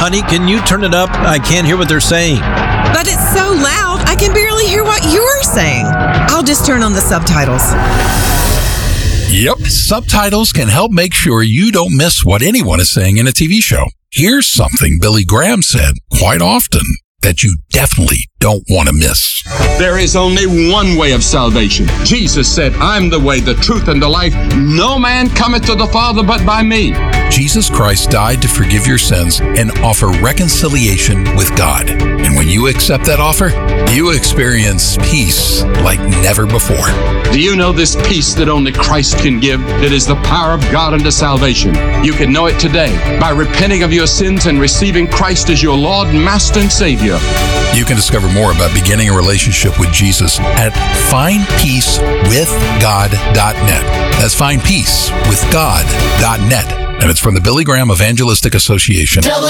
Honey, can you turn it up? I can't hear what they're saying. But it's so loud, I can barely hear what you're saying. I'll just turn on the subtitles. Yep, subtitles can help make sure you don't miss what anyone is saying in a TV show. Here's something Billy Graham said quite often that you definitely don't want to miss. There is only one way of salvation. Jesus said, I'm the way, the truth, and the life. No man cometh to the Father but by me. Jesus Christ died to forgive your sins and offer reconciliation with God. And when you accept that offer, you experience peace like never before. Do you know this peace that only Christ can give? It is the power of God unto salvation. You can know it today by repenting of your sins and receiving Christ as your Lord, Master, and Savior. You can discover more about beginning a relationship with Jesus at findpeacewithgod.net. That's findpeacewithgod.net. And it's from the Billy Graham Evangelistic Association.